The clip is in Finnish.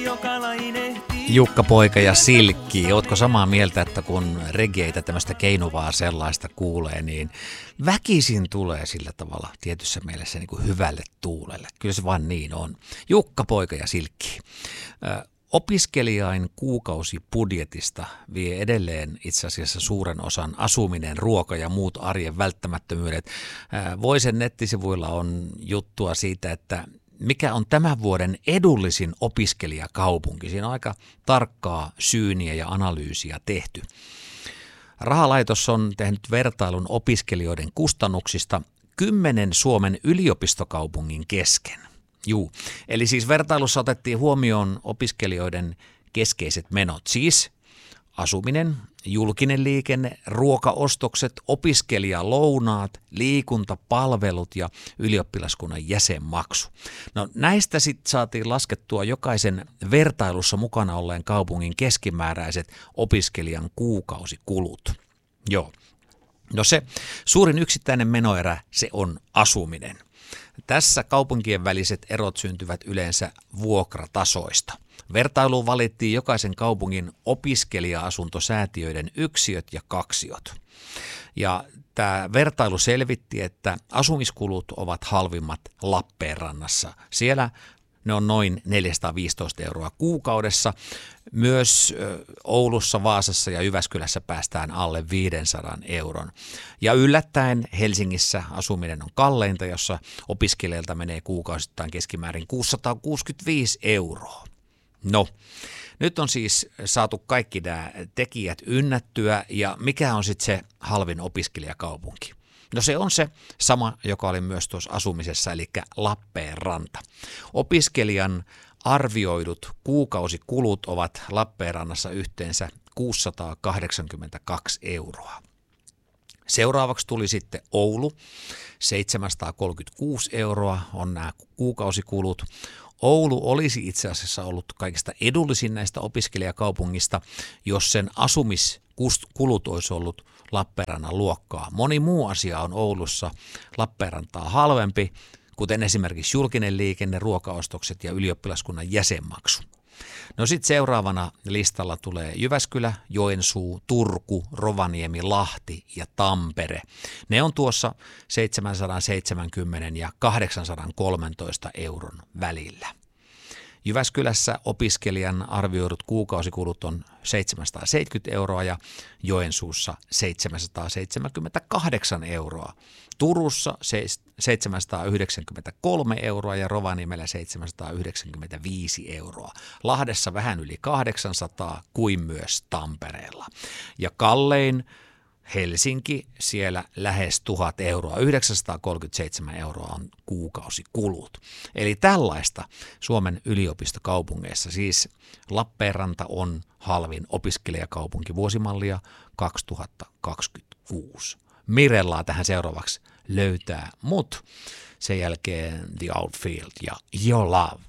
Jukka Poika ja Silkki, ootko samaa mieltä, että kun reggaeitä tämmöistä keinuvaa sellaista kuulee, niin väkisin tulee sillä tavalla tietyssä mielessä niin kuin hyvälle tuulelle. Kyllä se vaan niin on. Jukka Poika ja Silkki. Opiskelijain kuukausibudjetista vie edelleen itse asiassa suuren osan asuminen, ruoka ja muut arjen välttämättömyydet. Voisen nettisivuilla on juttua siitä, että mikä on tämän vuoden edullisin opiskelijakaupunki. Siinä on aika tarkkaa syyniä ja analyysiä tehty. Rahalaitos on tehnyt vertailun opiskelijoiden kustannuksista 10 Suomen yliopistokaupungin kesken. Eli siis vertailussa otettiin huomioon opiskelijoiden keskeiset menot, siis asuminen, julkinen liikenne, ruokaostokset, opiskelijalounaat, liikuntapalvelut ja ylioppilaskunnan jäsenmaksu. No näistä sitten saatiin laskettua jokaisen vertailussa mukana olleen kaupungin keskimääräiset opiskelijan kuukausikulut. No se suurin yksittäinen menoerä, se on asuminen. Tässä kaupunkien väliset erot syntyvät yleensä vuokratasoista. Vertailuun valittiin jokaisen kaupungin opiskelija-asuntosäätiöiden yksiöt ja kaksiot. Ja tämä vertailu selvitti, että asumiskulut ovat halvimmat Lappeenrannassa. Siellä ne on noin 415 euroa kuukaudessa. Myös Oulussa, Vaasassa ja Jyväskylässä päästään alle 500 euron. Ja yllättäen Helsingissä asuminen on kalleinta, jossa opiskelijalta menee kuukausittain keskimäärin 665 euroa. No, nyt on siis saatu kaikki nämä tekijät ynnättyä, ja mikä on sitten se halvin opiskelijakaupunki? No se on se sama, joka oli myös tuossa asumisessa, eli Lappeenranta. Opiskelijan arvioidut kuukausikulut ovat Lappeenrannassa yhteensä 682 euroa. Seuraavaksi tuli sitten Oulu, 736 euroa on nämä kuukausikulut. Oulu olisi itse asiassa ollut kaikista edullisin näistä opiskelijakaupungista, jos sen asumiskulut olisi ollut Lappeenrannan luokkaa. Moni muu asia on Oulussa Lappeenrantaa halvempi, kuten esimerkiksi julkinen liikenne, ruokaostokset ja ylioppilaskunnan jäsenmaksu. No sitten seuraavana listalla tulee Jyväskylä, Joensuu, Turku, Rovaniemi, Lahti ja Tampere. Ne on tuossa 770 ja 813 euron välillä. Jyväskylässä opiskelijan arvioidut kuukausikulut on 770 euroa ja Joensuussa 778 euroa. Turussa 793 euroa ja Rovaniemellä 795 euroa. Lahdessa vähän yli 800 kuin myös Tampereella. Ja kallein Helsinki, siellä lähes 1000 euroa, 937 euroa on kuukausikulut. Eli tällaista Suomen yliopistokaupungeissa, siis Lappeenranta on halvin opiskelijakaupunki vuosimallia 2026. Mirellaa tähän seuraavaksi löytää, sen jälkeen The Outfield ja Your Love.